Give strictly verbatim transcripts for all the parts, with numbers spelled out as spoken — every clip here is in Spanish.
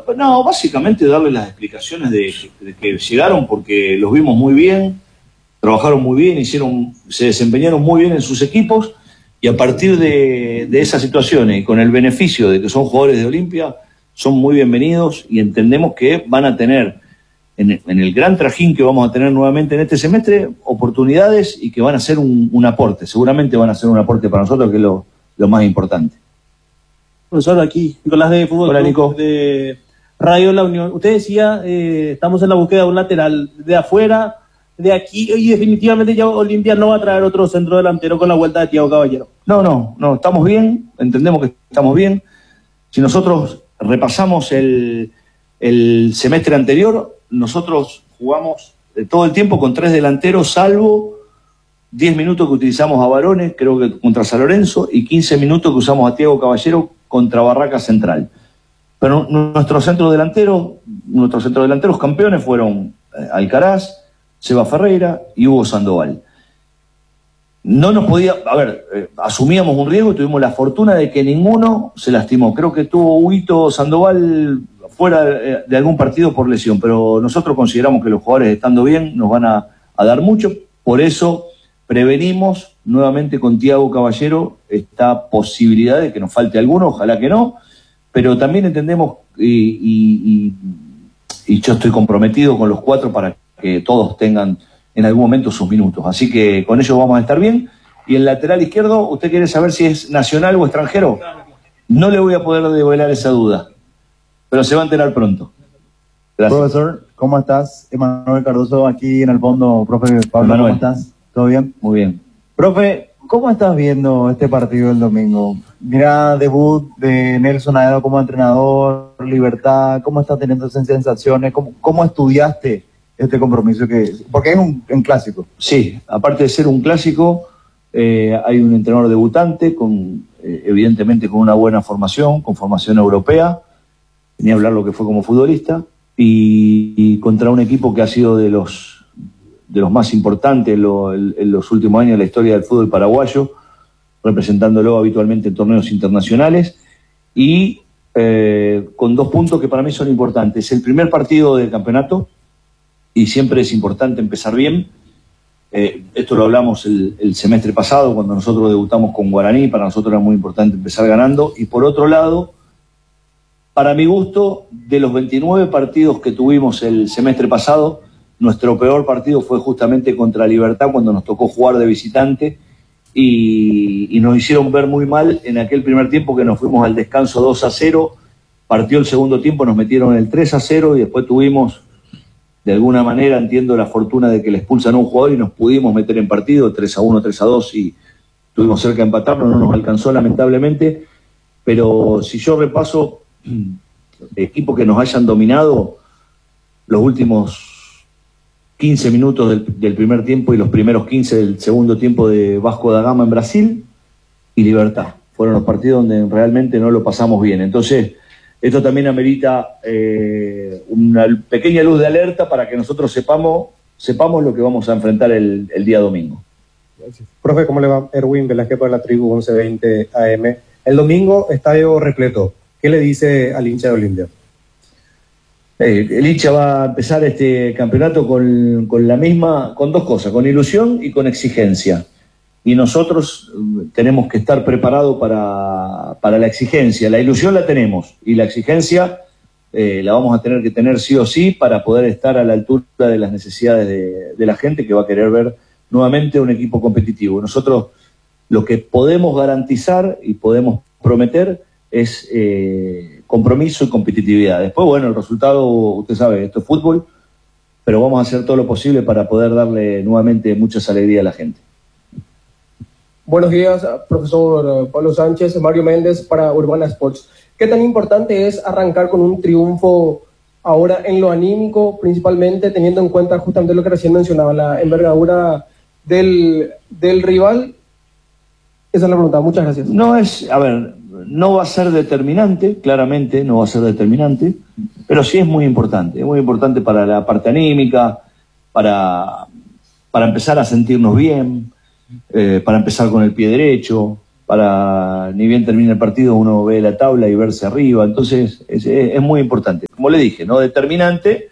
no, básicamente darle las explicaciones de, de que llegaron porque los vimos muy bien, trabajaron muy bien, hicieron, se desempeñaron muy bien en sus equipos y a partir de, de esas situaciones y con el beneficio de que son jugadores de Olimpia, son muy bienvenidos y entendemos que van a tener en el, en el gran trajín que vamos a tener nuevamente en este semestre oportunidades y que van a ser un, un aporte, seguramente van a ser un aporte para nosotros que es lo, lo más importante. Profesor, aquí, Nicolás de Fútbol. Hola, Nico. De Radio La Unión. Usted decía, eh, estamos en la búsqueda de un lateral de afuera, de aquí, y definitivamente ya Olimpia no va a traer otro centro delantero con la vuelta de Thiago Caballero. No, no, no, estamos bien, entendemos que estamos bien. Si nosotros repasamos el, el semestre anterior, nosotros jugamos todo el tiempo con tres delanteros, salvo diez minutos que utilizamos a Varones, creo que contra San Lorenzo, y quince minutos que usamos a Thiago Caballero contra Barraca Central. Pero nuestros centros delanteros, nuestros centros delanteros campeones fueron Alcaraz, Seba Ferreira y Hugo Sandoval. No nos podía, a ver, eh, asumíamos un riesgo y tuvimos la fortuna de que ninguno se lastimó. Creo que tuvo Huguito Sandoval fuera de, de algún partido por lesión, pero nosotros consideramos que los jugadores estando bien nos van a, a dar mucho, por eso prevenimos nuevamente con Thiago Caballero esta posibilidad de que nos falte alguno, ojalá que no, pero también entendemos y, y, y, y yo estoy comprometido con los cuatro para que todos tengan en algún momento sus minutos, así que con ellos vamos a estar bien. Y el lateral izquierdo, ¿usted quiere saber si es nacional o extranjero? No le voy a poder develar esa duda, pero se va a enterar pronto. Gracias. Profesor, ¿cómo estás? Emanuel Cardoso aquí en el fondo. Profe Pablo, Emanuel. ¿cómo estás? ¿Todo bien? Muy bien. Profe, ¿cómo estás viendo este partido del domingo? Mira, debut de Nelson Aedo como entrenador, Libertad, ¿cómo estás teniendo esas sensaciones? ¿Cómo, cómo estudiaste este compromiso? que Porque es un, un clásico. Sí, aparte de ser un clásico, eh, hay un entrenador debutante, con eh, evidentemente con una buena formación, con formación europea, ni hablar lo que fue como futbolista, y, y contra un equipo que ha sido de los de los más importantes en, lo, en, en los últimos años de la historia del fútbol paraguayo, representándolo habitualmente en torneos internacionales, y eh, con dos puntos que para mí son importantes. El primer partido del campeonato, y siempre es importante empezar bien. Eh, esto lo hablamos el, el semestre pasado, cuando nosotros debutamos con Guaraní, para nosotros era muy importante empezar ganando. Y por otro lado, para mi gusto, de los veintinueve partidos que tuvimos el semestre pasado, nuestro peor partido fue justamente contra Libertad, cuando nos tocó jugar de visitante, y, y nos hicieron ver muy mal en aquel primer tiempo que nos fuimos al descanso dos a cero, partió el segundo tiempo, nos metieron el tres a cero y después tuvimos, de alguna manera, entiendo la fortuna de que le expulsan a un jugador y nos pudimos meter en partido, tres a uno, tres a dos, y estuvimos cerca de empatarnos, no nos alcanzó lamentablemente, pero si yo repaso equipos que nos hayan dominado los últimos quince minutos del, del primer tiempo y los primeros quince del segundo tiempo de Vasco da Gama en Brasil y Libertad, fueron los partidos donde realmente no lo pasamos bien. Entonces, esto también amerita eh, una pequeña luz de alerta para que nosotros sepamos sepamos lo que vamos a enfrentar el, el día domingo. Gracias. Profe, ¿cómo le va? Erwin Velázquez para la Tribu once veinte A M. El domingo, estadio repleto. ¿Qué le dice al hincha de Olimpia? Eh, el hincha va a empezar este campeonato con, con la misma, con dos cosas, con ilusión y con exigencia. Y nosotros tenemos que estar preparados para, para la exigencia. La ilusión la tenemos y la exigencia eh, la vamos a tener que tener sí o sí para poder estar a la altura de las necesidades de, de la gente que va a querer ver nuevamente un equipo competitivo. Nosotros lo que podemos garantizar y podemos prometer es eh, compromiso y competitividad. Después, bueno, el resultado, usted sabe, esto es fútbol, pero vamos a hacer todo lo posible para poder darle nuevamente muchas alegrías a la gente. Buenos días, profesor Pablo Sánchez, Mario Méndez para Urbana Sports. ¿Qué tan importante es arrancar con un triunfo ahora en lo anímico, principalmente teniendo en cuenta justamente lo que recién mencionaba, la envergadura del, del rival? Esa es la pregunta, muchas gracias. No es, a ver, no va a ser determinante, claramente no va a ser determinante, pero sí es muy importante, es muy importante para la parte anímica, para, para empezar a sentirnos bien, eh, para empezar con el pie derecho, para ni bien termine el partido uno ve la tabla y verse arriba, entonces es, es, es muy importante. Como le dije, no determinante,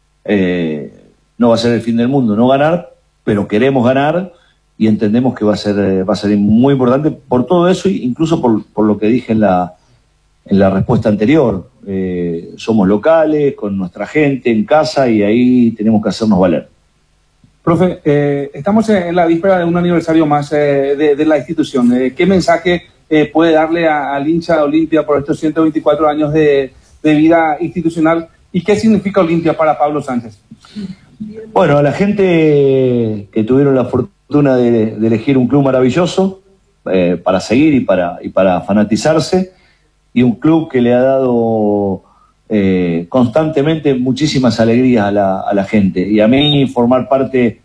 eh, no va a ser el fin del mundo no ganar, pero queremos ganar y entendemos que va a ser, va a ser muy importante por todo eso, incluso por, por lo que dije en la, en la respuesta anterior. Eh, somos locales, con nuestra gente, en casa, y ahí tenemos que hacernos valer. Profe, eh, estamos en la víspera de un aniversario más eh, de, de la institución. Eh, ¿Qué mensaje eh, puede darle a, al hincha de Olimpia por estos ciento veinticuatro años de, de vida institucional? ¿Y qué significa Olimpia para Pablo Sánchez? Bueno, a la gente que tuvieron la fortuna de, de elegir un club maravilloso eh, para seguir y para, y para fanatizarse, y un club que le ha dado eh, constantemente muchísimas alegrías a la, a la gente. Y a mí formar parte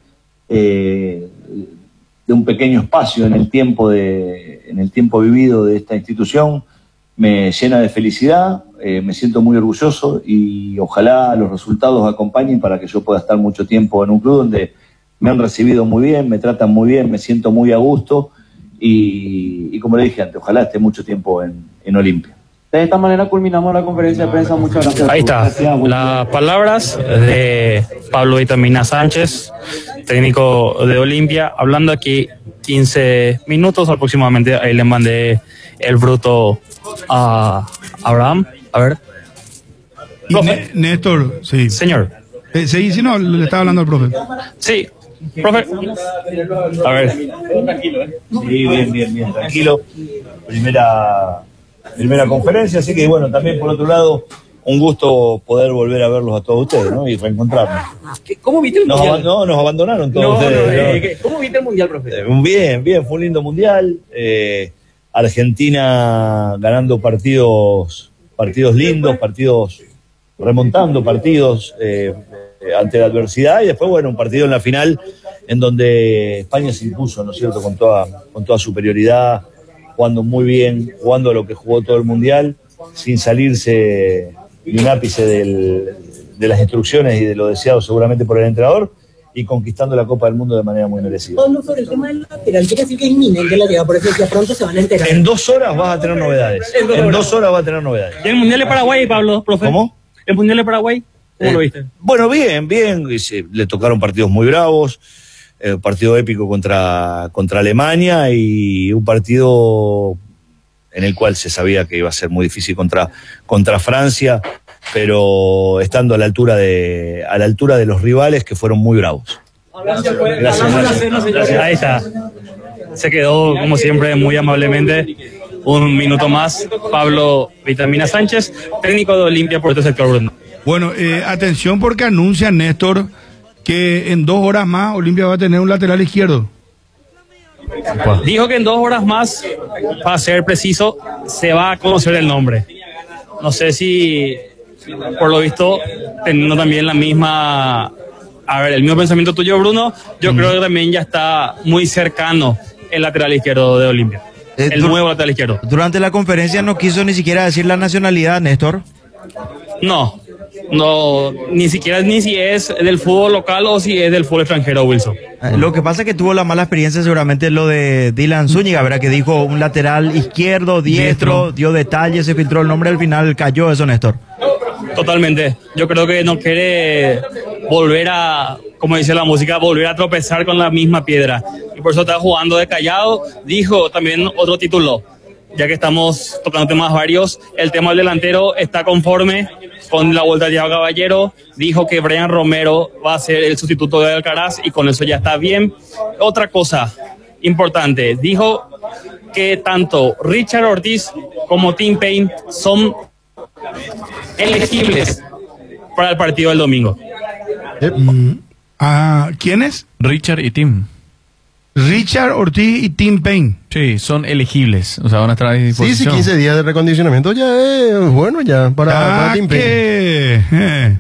eh, de un pequeño espacio en el tiempo de, en el tiempo vivido de esta institución me llena de felicidad, eh, me siento muy orgulloso y ojalá los resultados acompañen para que yo pueda estar mucho tiempo en un club donde me han recibido muy bien, me tratan muy bien, me siento muy a gusto y, y como le dije antes, ojalá esté mucho tiempo en, en Olimpia. De esta manera culminamos la conferencia de prensa. Muchas gracias. Ahí está, las palabras de Pablo Vitamina Sánchez, técnico de Olimpia, hablando aquí quince minutos aproximadamente. Ahí le mandé el bruto a Abraham. A ver. Profe. Néstor, sí. Señor. Eh, sí, sí, no, le estaba hablando al profe. Sí, profe. A ver. Tranquilo, ¿eh? Sí, bien, bien, bien, tranquilo. Primera... Primera conferencia, así que bueno, también por otro lado, un gusto poder volver a verlos a todos ustedes, ¿no? Y reencontrarnos. ¿Cómo viste el nos mundial? No, nos abandonaron todos no, ustedes. No, ¿no? eh, ¿Cómo viste el mundial, profe? Eh, bien, bien, fue un lindo mundial. Eh, Argentina ganando partidos, partidos lindos, partidos remontando partidos eh, ante la adversidad, y después, bueno, un partido en la final en donde España se impuso, ¿no es cierto?, con toda, con toda superioridad, jugando muy bien, jugando a lo que jugó todo el Mundial, sin salirse ni un ápice del, de las instrucciones y de lo deseado seguramente por el entrenador, y conquistando la Copa del Mundo de manera muy merecida. Pablo, sobre el tema del lateral, quiere decir que es inminente la liga, por eso ya pronto se van a enterar. En dos horas vas a tener novedades. En dos, en dos horas vas a tener novedades. ¿Y el Mundial de Paraguay, Pablo, profe? ¿Cómo? ¿El Mundial de Paraguay? ¿Cómo eh, lo viste? Bueno, bien, bien. Se, le tocaron partidos muy bravos. Eh, partido épico contra, contra Alemania, y un partido en el cual se sabía que iba a ser muy difícil contra, contra Francia, pero estando a la altura de a la altura de los rivales, que fueron muy bravos. Gracias, gracias, gracias. Gracias. Ahí está. Se quedó, como siempre, muy amablemente. Un minuto más, Pablo Vitamina Sánchez, técnico de Olimpia por este sector Bruno. Bueno, eh, atención, porque anuncia Néstor que en dos horas más Olimpia va a tener un lateral izquierdo. Dijo que en dos horas más, para ser preciso, se va a conocer el nombre. No sé si, por lo visto, teniendo también la misma, a ver, el mismo pensamiento tuyo, Bruno, yo mm. creo que también ya está muy cercano el lateral izquierdo de Olimpia. Eh, el nuevo lateral izquierdo. Durante la conferencia no quiso ni siquiera decir la nacionalidad, Néstor. No. No, ni siquiera ni si es del fútbol local o si es del fútbol extranjero, Wilson. Lo que pasa es que tuvo la mala experiencia seguramente lo de Dylan Zúñiga, ¿verdad? Que dijo un lateral izquierdo, diestro, diestro, dio detalles, se filtró el nombre, al final cayó eso, Néstor. Totalmente. Yo creo que no quiere volver a, como dice la música, volver a tropezar con la misma piedra. Y por eso está jugando de callado. Dijo también otro título, ya que estamos tocando temas varios, el tema del delantero está conforme con la vuelta de Thiago Caballero. Dijo que Brian Romero va a ser el sustituto de Alcaraz y con eso ya está bien. Otra cosa importante, dijo que tanto Richard Ortiz como Tim Payne son elegibles para el partido del domingo. Mm, ah, ¿quiénes? Richard y Tim. Richard Ortiz y Tim Payne. Sí, son elegibles, o sea, van a estar a disposición. Sí, sí, quince días de recondicionamiento ya es bueno ya para, ah, para Tim Payne. Que... Eh.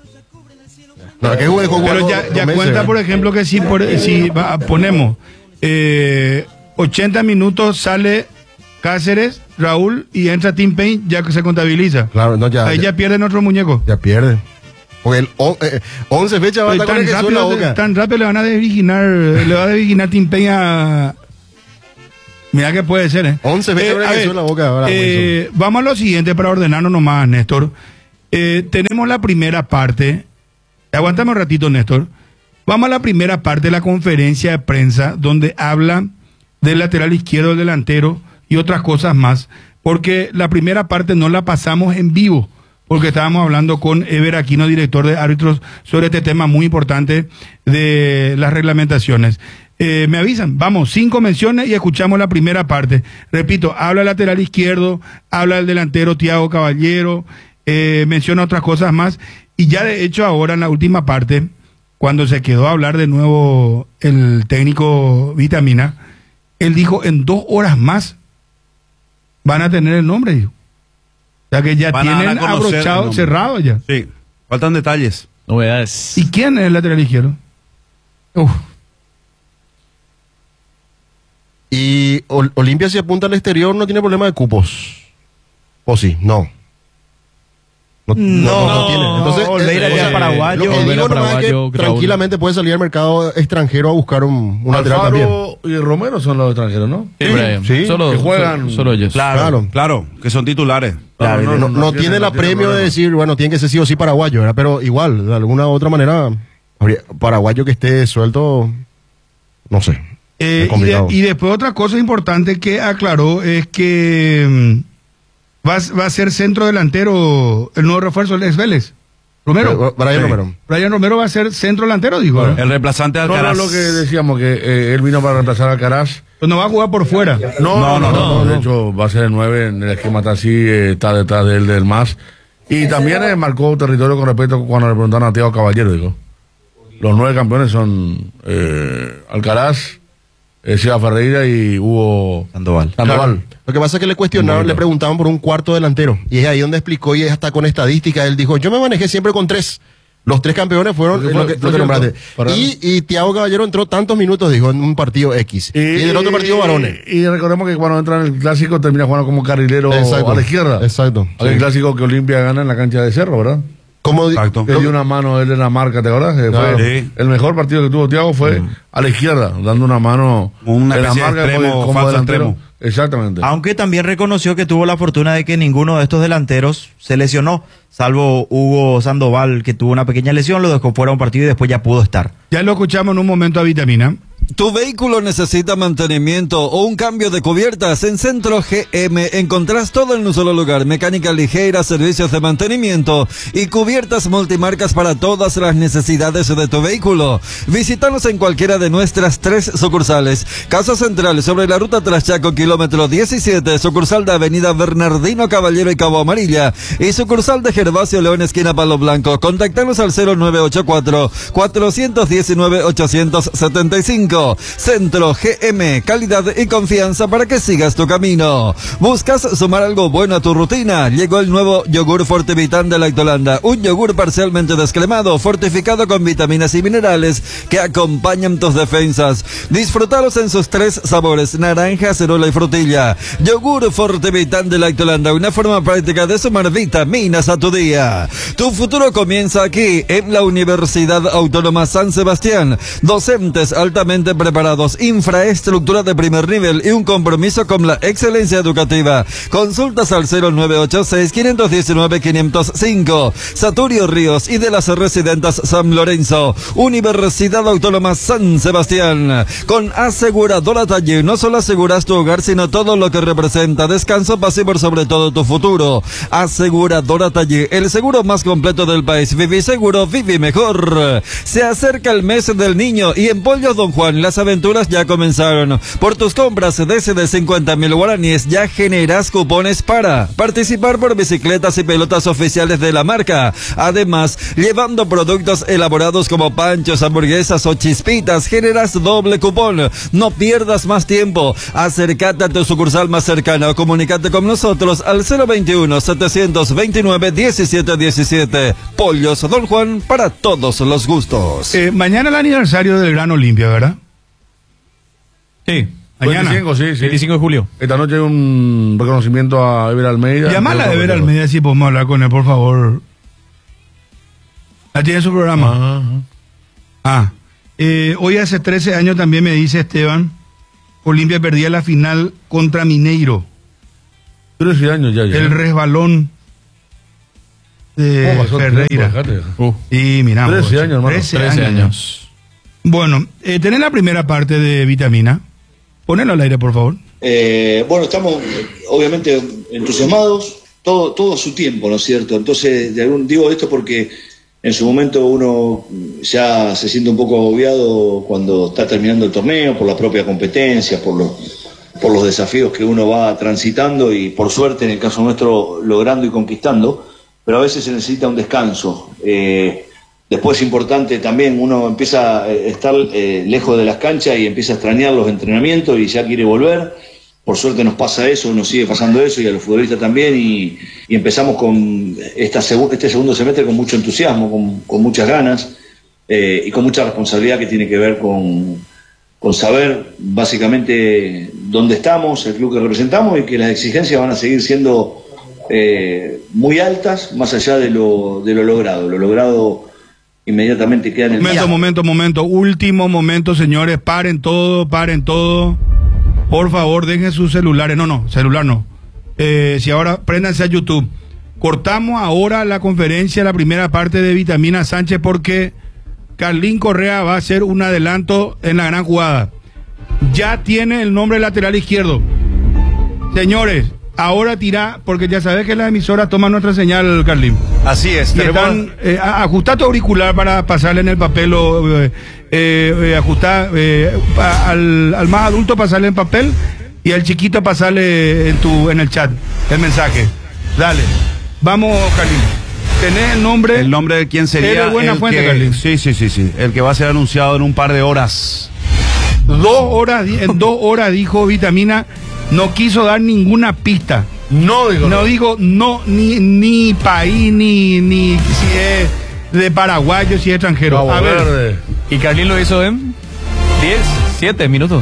No, que juego, juego, Pero ya, ya cuenta, por ejemplo, que si, por, si va, ponemos eh, ochenta minutos sale Cáceres, Raúl y entra Tim Payne, ya que se contabiliza. Claro, no, ya. Ahí ya, ya pierde nuestro muñeco. Ya pierde. Porque el on, eh, once fechas va a estar con el que rápido, la boca. Tan rápido le van a desvirginar, le va a desvirginar Tim Payne a, Mira que puede ser, ¿eh? once veces Eh, a ver, en la boca ahora, eh, vamos a lo siguiente para ordenarnos nomás, Néstor. Eh, tenemos la primera parte. Aguántame un ratito, Néstor. Vamos a la primera parte de la conferencia de prensa donde habla del lateral izquierdo, del delantero y otras cosas más. Porque la primera parte no la pasamos en vivo, porque estábamos hablando con Ever Aquino, director de árbitros, sobre este tema muy importante de las reglamentaciones. Eh, me avisan, vamos, cinco menciones y escuchamos la primera parte. Repito, habla el lateral izquierdo, habla el delantero Thiago Caballero, eh, menciona otras cosas más. Y ya de hecho ahora en la última parte, cuando se quedó a hablar de nuevo el técnico Vitamina, él dijo en dos horas más van a tener el nombre, dijo. O sea que ya Van a dar a tienen conocer el abrochado, nombre. cerrado ya. Sí, faltan detalles. Novedades. ¿Y quién es el lateral izquierdo? Uf. Y Ol- Olimpia, si apunta al exterior, no tiene problema de cupos. ¿O sí? No. No, no, no tiene. Entonces, Olveira eh, ya o sea, es paraguayo. Lo que Olveira digo nomás es que paraguayo, Graúl. tranquilamente puede salir al mercado extranjero a buscar un, un lateral también. Alfaro y Romero son los extranjeros, ¿no? Sí, Brian. sí, Solo, que juegan- solo, solo ellos. Claro. Claro. Claro, que son titulares. Claro, no, no, no tiene la premio de problema. decir, bueno, tiene que ser sí o sí paraguayo, ¿verdad? Pero igual, de alguna u otra manera, habría- paraguayo que esté suelto, no sé. Eh, es y, de- complicado. y después otra cosa importante que aclaró es que mm, va, a- va a ser centro delantero el nuevo refuerzo del ex Vélez. Romero. Eh, Brian Sí. Romero. Brian Romero va a ser centro delantero, digo. ¿verdad? El reemplazante de No, no, Alcaraz. lo que decíamos, que eh, él vino para reemplazar a Alcaraz. Pues no va a jugar por fuera. No, no, no, no, de no. hecho va a ser el nueve, en el esquema está así, eh, está detrás del del más. Y también eh, marcó territorio con respecto cuando le preguntaron a Thiago Caballero, digo. Los nueve campeones son eh, Alcaraz, eh, Ciudad Ferreira y Hugo Sandoval. Sandoval. Lo que pasa es que le cuestionaron, le preguntaban por un cuarto delantero. Y es ahí donde explicó, y es hasta con estadística. Él dijo, yo me manejé siempre con tres. Los tres campeones fueron Porque lo fue- que, fue lo que cierto. nombraste. Para- Y, y Thiago Caballero entró tantos minutos, dijo, en un partido X. Y, en el otro partido varones. Y recordemos que cuando entra en el clásico termina jugando como carrilero Exacto. a la izquierda. Exacto. Aquel Sí. clásico que Olimpia gana en la cancha de Cerro, ¿verdad? Como, Exacto. Le dio una mano él en la marca, ¿te acuerdas? Que Claro. fue Sí. el mejor partido que tuvo Thiago fue a la izquierda, dando una mano Una en la especie de marca extremo, como- como falso delantero. extremo. Exactamente. Aunque también reconoció que tuvo la fortuna de que ninguno de estos delanteros se lesionó, salvo Hugo Sandoval, que tuvo una pequeña lesión, lo dejó fuera un partido y después ya pudo estar. Ya lo escuchamos en un momento a Vitamina. ¿Tu vehículo necesita mantenimiento o un cambio de cubiertas? En Centro G M encontrás todo en un solo lugar. Mecánica ligera, servicios de mantenimiento y cubiertas multimarcas para todas las necesidades de tu vehículo. Visítanos en cualquiera de nuestras tres sucursales. Casa Central sobre la ruta Traschaco, kilómetro diecisiete, sucursal de Avenida Bernardino Caballero y Cabo Amarilla y sucursal de Gervasio León, esquina Palo Blanco. Contactanos al cero nueve ocho cuatro, cuatro uno nueve, ocho siete cinco. Centro G M, calidad y confianza para que sigas tu camino. ¿Buscas sumar algo bueno a tu rutina? Llegó el nuevo yogur Fortivitán de Lactolanda, un yogur parcialmente descremado, fortificado con vitaminas y minerales que acompañan tus defensas. Disfrútalos en sus tres sabores, naranja, cerola y frutilla. Yogur Fortivitán de Lactolanda, una forma práctica de sumar vitaminas a tu día. Tu futuro comienza aquí, en la Universidad Autónoma San Sebastián. Docentes altamente preparados, infraestructura de primer nivel y un compromiso con la excelencia educativa. Consultas al cero nueve ocho seis, cinco uno nueve, cinco cero cinco. Saturio Ríos y de las Residentas San Lorenzo. Universidad Autónoma San Sebastián. Con Aseguradora Taller no solo aseguras tu hogar, sino todo lo que representa descanso, paz y por sobre todo tu futuro. Aseguradora Taller, el seguro más completo del país. Viví seguro, viví mejor. Se acerca el mes del niño y en Pollos Don Juan las aventuras ya comenzaron. Por tus compras desde de cincuenta mil guaraníes ya generas cupones para participar por bicicletas y pelotas oficiales de la marca. Además, llevando productos elaborados como panchos, hamburguesas o chispitas, generas doble cupón. No pierdas más tiempo. Acércate a tu sucursal más cercana o comunícate con nosotros al cero veintiuno, setecientos veintinueve, diecisiete diecisiete. Pollos Don Juan, para todos los gustos. Eh, mañana el aniversario del Gran Olimpia, ¿verdad? Sí. Mañana. veinticinco, sí, sí. veinticinco de julio. Esta noche hay un reconocimiento a Ever Almeida. Llamala a Ever Almeida si podemos hablar con él, por favor. ¿Ya tiene su programa? Ajá. Ah. Eh, hoy hace trece años también me dice Esteban, Olimpia perdía la final contra Mineiro. trece años ya. ya. El resbalón de oh, Ferreira. Uh. Y miramos. trece años, hermano. trece trece años. años. Bueno, eh, tenés la primera parte de Vitamina. Ponelo al aire, por favor. Eh, bueno, estamos obviamente entusiasmados, todo, todo a su tiempo, ¿no es cierto? Entonces, de algún, digo esto porque en su momento uno ya se siente un poco agobiado cuando está terminando el torneo, por la propia competencia, por los, por los desafíos que uno va transitando y por suerte en el caso nuestro logrando y conquistando, pero a veces se necesita un descanso. Eh, Después es importante también, uno empieza a estar eh, lejos de las canchas y empieza a extrañar los entrenamientos y ya quiere volver. Por suerte nos pasa eso, nos sigue pasando eso y a los futbolistas también. Y, y empezamos con esta segu este segundo semestre con mucho entusiasmo, con, con muchas ganas eh, y con mucha responsabilidad que tiene que ver con, con saber básicamente dónde estamos, el club que representamos y que las exigencias van a seguir siendo eh, muy altas más allá de lo, de lo logrado. Lo logrado inmediatamente queda en el... Momento, momento, momento. Último momento, señores. Paren todo, paren todo. Por favor, dejen sus celulares. No, no, celular no. Eh, si ahora, préndanse a YouTube. Cortamos ahora la conferencia, la primera parte de Vitamina Sánchez, porque Carlín Correa va a hacer un adelanto en la gran jugada. Ya tiene el nombre lateral izquierdo. Señores, ahora tira, porque ya sabes que las emisoras toman nuestra señal, Carlín. Así es. Y están, eh, ajustá tu auricular para pasarle en el papel o eh, eh, ajustá eh, a, al, al más adulto pasarle en papel y al chiquito pasarle en tu en el chat el mensaje. Dale. Vamos, Carlín. ¿Tenés el nombre? El nombre de quién sería. ¿Es buena el fuente, que, Carlín? Sí, sí, sí, sí. El que va a ser anunciado en un par de horas. Dos horas, en dos horas dijo Vitamina, no quiso dar ninguna pista. No digo. No digo no, ni, ni país, ni, ni si es de paraguayo, si es extranjero. Cabo A ver. Verde. Y Carlín lo hizo en diez, siete minutos.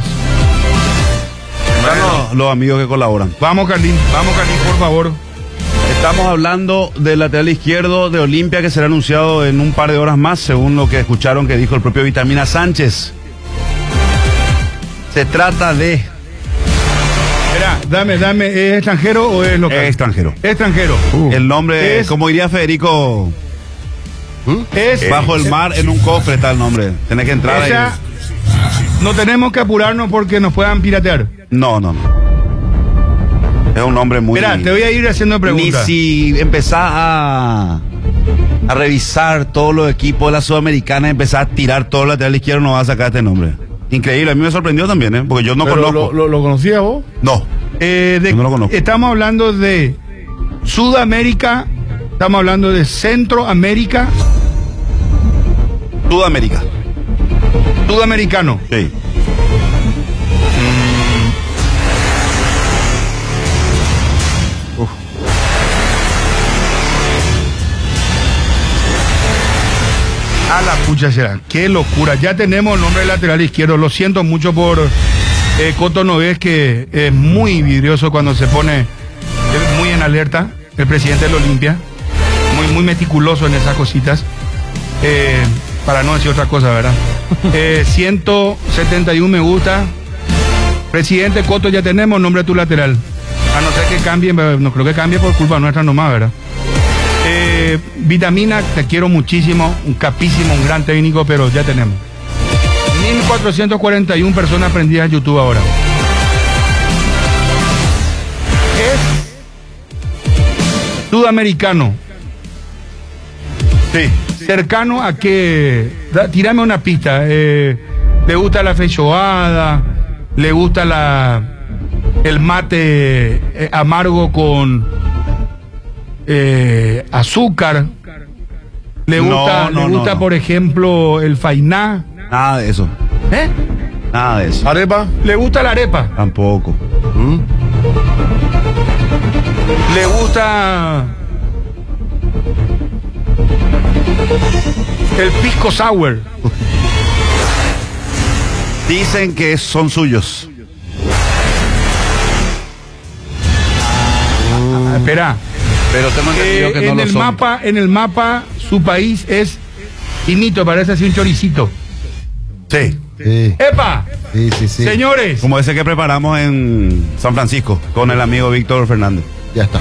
Bueno, los amigos que colaboran. Vamos, Carlín, vamos, Carlín, por favor. Estamos hablando del lateral izquierdo de Olimpia que será anunciado en un par de horas más, según lo que escucharon que dijo el propio Vitamina Sánchez. Se trata de... Espera, dame, dame, ¿es extranjero o es local? Es extranjero. Extranjero. Uh. El nombre, es, como diría Federico, es bajo el mar en un cofre está el nombre. Tenés que entrar esa, ahí. No tenemos que apurarnos porque nos puedan piratear. No, no, no. Es un nombre muy... Mira, te voy a ir haciendo preguntas. Ni si empezás a, a revisar todos los equipos de la Sudamericana, empezás a tirar todo el lateral izquierdo, no vas a sacar este nombre. Increíble, a mí me sorprendió también, ¿eh? Porque yo no Pero conozco. ¿Lo, lo, lo conocías vos? No. Eh, de, yo no lo conozco. Estamos hablando de Sudamérica, estamos hablando de Centroamérica. Sudamérica. Sudamericano. Sí. A la pucha será, qué locura. Ya tenemos el nombre del lateral izquierdo. Lo siento mucho por eh, Coto Nogués, que es muy vidrioso cuando se pone eh, muy en alerta. El presidente del Olimpia, muy, muy meticuloso en esas cositas. Eh, para no decir otra cosa, ¿verdad? Eh, ciento setenta y uno me gusta. Presidente Coto, ya tenemos nombre de tu lateral. A no ser que cambie, no creo que cambie por culpa nuestra nomás, ¿verdad? Eh, Vitamina, te quiero muchísimo, un capísimo, un gran técnico, pero ya tenemos. mil cuatrocientas cuarenta y una personas prendidas en YouTube ahora. Es sudamericano. Sí. Cercano a que... Da, tírame una pista. Eh, le gusta la feijoada, le gusta la el mate eh, amargo con... Eh, azúcar, le gusta, no, no, le gusta no, no. por ejemplo el fainá. Nada de eso. ¿Eh? Nada de eso. ¿Arepa? Le gusta la arepa. Tampoco. ¿Mm? Le gusta el pisco sour. Dicen que son suyos. Ah, espera. Pero tengo entendido Eh, que no en lo el son. mapa, en el mapa, su país es finito, parece así un choricito. Sí. Sí. ¡Epa! Sí, sí, sí. Señores. Como ese que preparamos en San Francisco con el amigo Víctor Fernández. Ya está.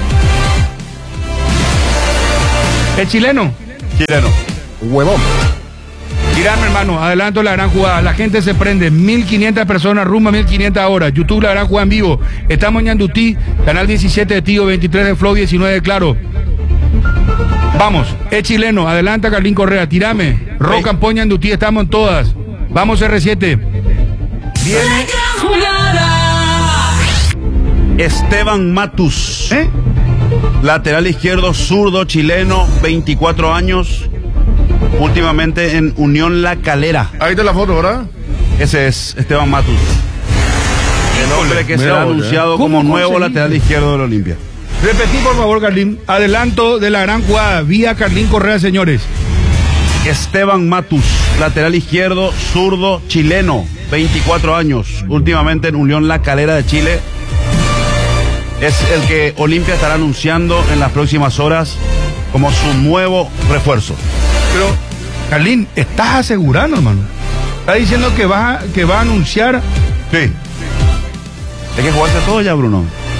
¿Es chileno? Chileno. Huevón. Tirano, hermano, adelanto la gran jugada. La gente se prende. mil quinientas personas, rumbo a mil quinientas horas. YouTube, la gran jugada en vivo. Estamos en Ñandutí, canal diecisiete de Tío, veintitrés de Flow, diecinueve de Claro. Vamos, es chileno. Adelanta Carlín Correa. Tirame. Rock and Pop Ñandutí, estamos en todas. Vamos, R siete. Viene. Esteban Matus. ¿Eh? Lateral izquierdo, zurdo, chileno, veinticuatro años. Últimamente en Unión La Calera. Ahí está la foto, ¿verdad? Ese es Esteban Matus. El hombre que Mira, será vos, anunciado ¿eh? como ¿Cómo nuevo conseguiste? lateral izquierdo del Olimpia. Repetí, por favor, Carlín. Adelanto de la gran jugada. Vía Carlín Correa, señores. Esteban Matus, lateral izquierdo, zurdo, chileno, veinticuatro años. Últimamente en Unión La Calera de Chile. Es el que Olimpia estará anunciando en las próximas horas como su nuevo refuerzo. Pero, Carlín, estás asegurando, hermano. Estás diciendo que va, que va a anunciar. Sí. Hay que jugarse todo ya, Bruno.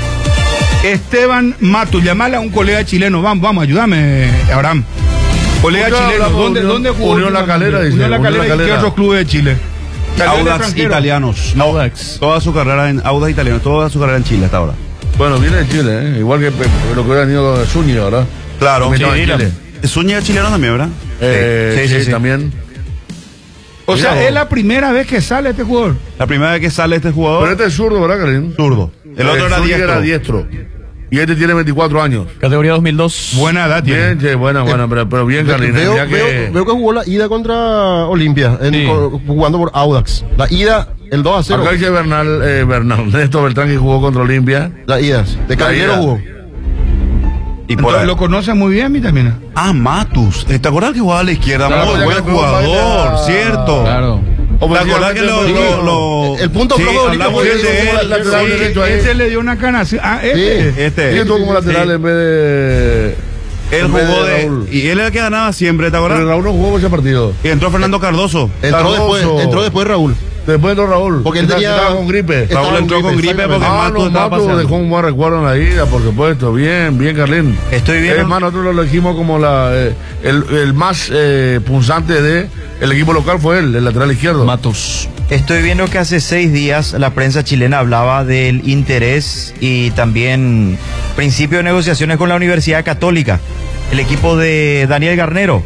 Esteban Matus, llamale a un colega chileno. Vamos, vamos, ayúdame, Abraham. Colega Usted chileno, habla con ¿dónde, Unión- ¿dónde jugó? Unión La Calera, dice, Unión La Unión La Calera, ¿y qué Calera. otros clubes de Chile? Calera Audax extranjero. italianos. No, toda su carrera en Audax italianos, toda su carrera en Chile hasta ahora. Bueno, viene de Chile, ¿eh? Igual que pe- lo que hubiera tenido Zúñiga, ¿verdad? Claro, También estaba en Chile. Zúñiga chileno también, ¿verdad? Eh, sí, sí, sí, también. O sea, Mira, es la primera vez que sale este jugador. La primera vez que sale este jugador. Pero este es zurdo, ¿verdad, Karim? Zurdo. El otro era Zúñiga diestro. era diestro. Y este tiene veinticuatro años. Categoría dos mil dos. Buena edad tiene. Bien, che, buena, buena, pero, pero bien, Karim. Veo, Mira veo, que... veo que jugó la ida contra Olimpia, en- Sí. co- jugando por Audax. La ida, el dos a cero. Acá dice Bernal, eh, Bernal, Néstor Beltrán que jugó contra Olimpia. La ida. De La Carrilero ida. jugó. Y por Entonces, ahí- lo conoce muy bien, mi también. Ah, Matus. ¿Te acuerdas que jugaba a la izquierda? Claro, Muy ya buen que jugó jugador, para- cierto. Claro. ¿Te acordás que lo, lo, lo- El punto sí, flojo de Olimpia hablamos fue bien ese, de como él. la- lateral Sí, derecho ahí. Este le dio una cana. Ah, este. Sí. Este. Él estuvo como lateral Sí. en vez de... Él en vez jugó de de. Raúl. Y él era el que ganaba siempre, ¿te Pero acuerdas? Raúl no jugó ese partido. Y entró Fernando Cardoso. Entró Cardoso. después, entró después Raúl. Después entró Raúl. Porque él Estaba- tenía- estaba con gripe. estaba Raúl entró con gripe porque exactamente. Ah, Matus no, estaba Matus paseando. dejó un buen recuerdo en la ida, por supuesto. Bien, bien, Carlín. Estoy viendo- Es más, nosotros lo elegimos como la, eh, el, el más eh, punzante de el equipo local fue él, el lateral izquierdo. Matus. Estoy viendo que hace seis días la prensa chilena hablaba del interés y también principio de negociaciones con la Universidad Católica, el equipo de Daniel Garnero,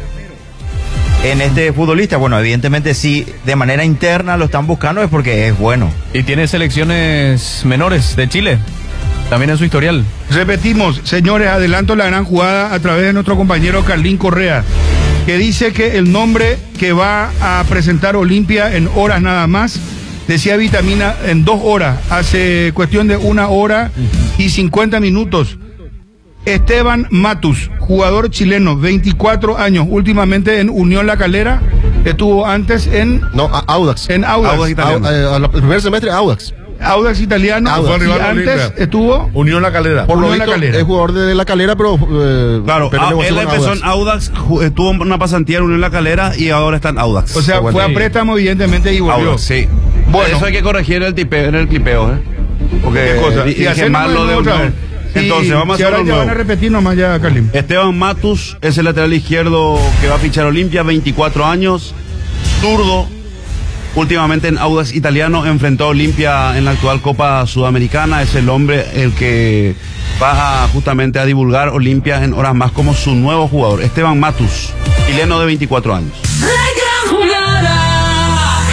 en este futbolista. Bueno, evidentemente si de manera interna lo están buscando es porque es bueno. Y tiene selecciones menores de Chile. También en su historial. Repetimos, señores, adelanto la gran jugada a través de nuestro compañero Carlín Correa, que dice que el nombre que va a presentar Olimpia en horas nada más, decía Vitamina, en dos horas, hace cuestión de una hora y cincuenta minutos. Esteban Matus, jugador chileno, veinticuatro años, últimamente en Unión La Calera, estuvo antes en... No, a- Audax. En Audax. Audax italiano. Au- eh, al- el primer semestre, Audax. Audax italiano, Audax. Fue y rival de antes Olimpia. estuvo... Unión La Calera. Por lo Unión La visto, Calera. es jugador de la calera, pero. eh, Claro, pero ah, negoció él con empezó Audax. en Audax, ju- tuvo una pasantía en Unión La Calera y ahora está en Audax. O sea, Bueno, fue a sí. préstamo evidentemente y volvió. Audax, sí. Bueno. Eso hay que corregir en el, tipe, en el clipeo, ¿eh? Porque ¿Qué cosa? di- Y dije hacerlo mal lo de otra Unión. vez. Entonces, Y vamos si a ahora hacerlo ya van a nuevo. repetir nomás ya, Carlín. Esteban Matus es el lateral izquierdo que va a fichar Olimpia, veinticuatro años, zurdo. Últimamente en Audax italiano enfrentó a Olimpia en la actual Copa Sudamericana. Es el hombre el que va a, justamente a divulgar Olimpia en horas más como su nuevo jugador. Esteban Matus, chileno de veinticuatro años.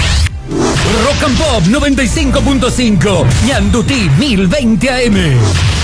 Rock and Pop noventa y cinco punto cinco, Ñandutí mil veinte A M.